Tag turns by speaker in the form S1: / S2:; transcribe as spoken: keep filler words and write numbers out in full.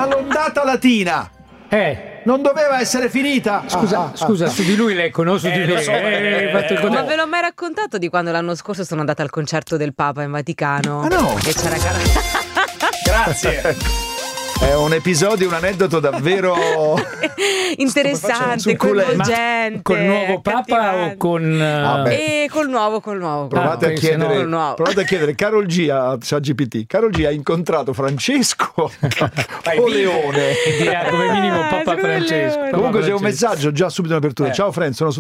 S1: Ma l'ondata latina
S2: Eh.
S1: non doveva essere finita?
S2: Scusa,
S1: ah, ah,
S2: scusa,
S1: ah.
S2: su di lui lei conosco
S3: Eh,
S2: di
S3: lo
S2: lei.
S3: so,
S2: eh,
S3: eh,
S2: fatto il
S3: eh,
S2: conto-
S4: Ma ve l'ho mai raccontato di quando l'anno scorso sono andata al concerto del Papa in Vaticano?
S1: Ah, no.
S4: E c'era cara...
S3: Grazie.
S1: È un episodio, un aneddoto davvero
S4: interessante,
S1: Succulento.
S2: Ma
S4: coinvolgente.
S2: col nuovo Papa
S4: accattivante.
S2: o con
S1: Ah,
S2: eh,
S1: beh.
S4: E col nuovo, col nuovo. col
S1: Provate,
S2: Ah,
S1: a
S2: ok,
S1: chiedere,
S2: se
S4: no- no.
S1: provate a chiedere Carol G a ChatGPT. Carol G ha incontrato Francesco o Leone.
S2: e dirà come minimo
S4: Ah,
S2: Papa
S4: come
S2: Francesco.
S4: Leone.
S2: Papa
S1: Comunque c'è un
S2: Francesco.
S1: messaggio già subito in apertura.
S2: Eh.
S1: Ciao Friends, sono